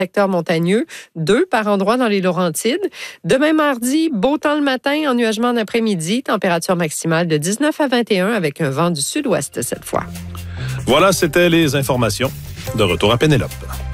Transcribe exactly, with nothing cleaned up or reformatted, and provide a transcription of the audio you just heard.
secteur montagneux, deux par endroit dans les Laurentides. Demain mardi, beau temps le matin, ennuagement en après-midi, température maximale de dix-neuf à vingt et un avec un vent du sud-ouest cette fois. Voilà, c'était les informations. De retour à Pénélope.